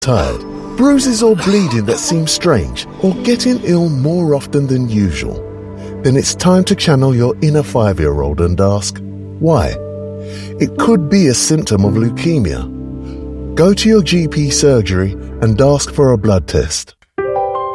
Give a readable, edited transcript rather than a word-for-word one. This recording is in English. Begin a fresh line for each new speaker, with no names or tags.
Tired, bruises or bleeding that seem strange, or getting ill more often than usual? Then it's time to channel your inner 5-year-old and ask, why? It could be a symptom of leukemia. Go to your GP surgery and ask for a blood test.